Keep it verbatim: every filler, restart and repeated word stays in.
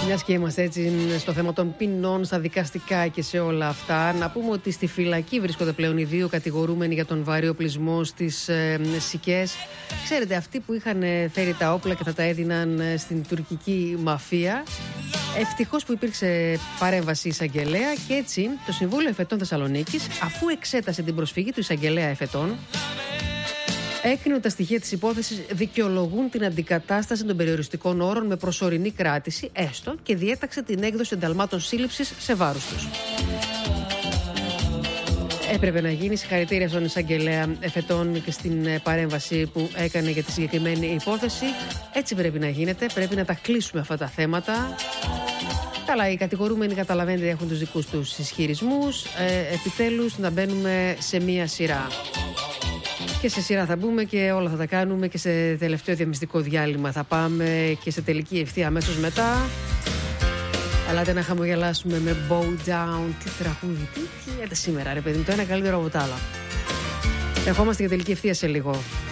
Μιας και είμαστε έτσι στο θέμα των ποινών, στα δικαστικά και σε όλα αυτά, να πούμε ότι στη φυλακή βρίσκονται πλέον οι δύο κατηγορούμενοι για τον βαρύ οπλισμό στις ε, Σικές. Ξέρετε, αυτοί που είχαν φέρει τα όπλα και θα τα έδιναν στην τουρκική μαφία. Ευτυχώς που υπήρξε παρέμβαση εισαγγελέα και έτσι το Συμβούλιο Εφετών Θεσσαλονίκης, αφού εξέτασε την προσφυγή του εισαγγελέα Εφετών, έκρινε ότι τα στοιχεία της υπόθεσης δικαιολογούν την αντικατάσταση των περιοριστικών όρων με προσωρινή κράτηση, έστω, και διέταξε την έκδοση ενταλμάτων σύλληψης σε βάρος τους. Έπρεπε να γίνει. Συγχαρητήρια στον εισαγγελέα Εφετών και στην παρέμβαση που έκανε για τη συγκεκριμένη υπόθεση. Έτσι πρέπει να γίνεται. Πρέπει να τα κλείσουμε αυτά τα θέματα. Καλά, οι κατηγορούμενοι, καταλαβαίνετε, έχουν τους δικούς τους ισχυρισμούς. Ε, επιτέλους να μπαίνουμε σε μία σειρά. Και σε σειρά θα μπούμε και όλα θα τα κάνουμε και σε τελευταίο διαμυστικό διάλειμμα θα πάμε και σε τελική ευθεία αμέσως μετά. Ελάτε να χαμογελάσουμε με Bow Down. Τι τραγούδι, τι γίνεται σήμερα ρε παιδί μου, το ένα καλύτερο από τα άλλα. Ερχόμαστε για τελική ευθεία σε λίγο.